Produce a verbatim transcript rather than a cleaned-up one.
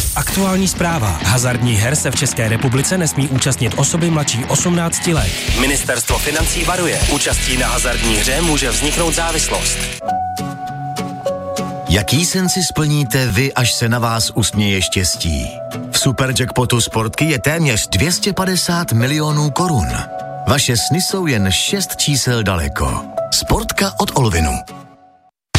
Aktuální zpráva. Hazardních her se v České republice nesmí účastnit osoby mladší osmnácti let. Ministerstvo financí varuje. Účastí na hazardní hře může vzniknout závislost. Jaký sen si splníte vy, až se na vás usměje štěstí? V Superjackpotu Sportky je téměř dvě stě padesát milionů korun. Vaše sny jsou jen šest čísel daleko. Sportka od Olvinu.